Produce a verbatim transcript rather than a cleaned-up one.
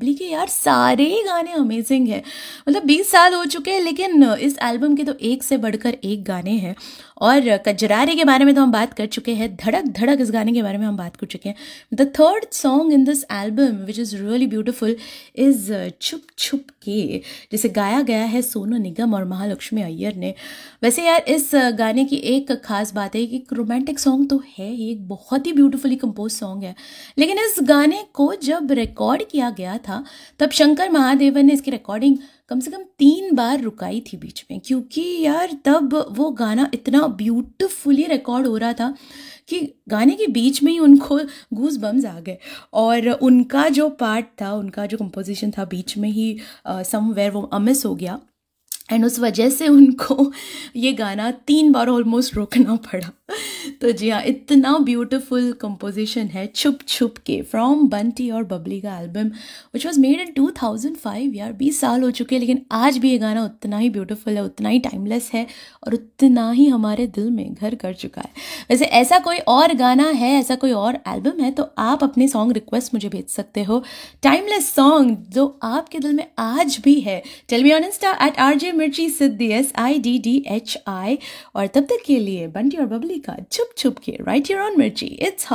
बबली के यार सारे गाने अमेजिंग है। मतलब बीस साल हो चुके हैं लेकिन इस एल्बम के तो एक से बढ़कर एक गाने हैं। और कजरारे के बारे में तो हम बात कर चुके हैं, धड़क धड़क इस गाने के बारे में हम बात कर चुके हैं। The third song in this album which is really beautiful is छुप छुप के, जिसे गाया गया है सोनू निगम और महालक्ष्मी अय्यर ने। वैसे यार इस गाने की एक खास बात है कि रोमांटिक सॉन्ग तो है ही, एक बहुत ही ब्यूटीफुली कंपोज सॉन्ग है, लेकिन इस गाने को जब रिकॉर्ड किया गया था तब शंकर महादेवन ने इसकी रिकॉर्डिंग कम से कम तीन बार रुकाई थी बीच में, क्योंकि यार तब वो गाना इतना ब्यूटीफुली रिकॉर्ड हो रहा था कि गाने के बीच में ही उनको गूज बम्स आ गए। और उनका जो पार्ट था, उनका जो कंपोजिशन था, बीच में ही समवेयर वो अमिस हो गया एंड उस वजह से उनको ये गाना तीन बार ऑलमोस्ट रोकना पड़ा। तो जी हाँ, इतना ब्यूटीफुल कंपोजिशन है छुप छुप के फ्रॉम बंटी और बबली का album which was made in two thousand five. यार बीस साल हो चुके हैं लेकिन आज भी ये गाना उतना ही ब्यूटीफुल है, उतना ही टाइमलेस है और उतना ही हमारे दिल में घर कर चुका है। वैसे ऐसा कोई और गाना है, ऐसा कोई और एल्बम है तो आप अपने सॉन्ग रिक्वेस्ट मुझे भेज सकते हो, टाइमलेस सॉन्ग जो आपके दिल में आज भी है। Tell me on Insta eight R J मिर्ची सिद्धि, S I D D H I. और तब तक के लिए बंटी और बबली का छुप छुप के राइट हियर ऑन मिर्ची। इट्स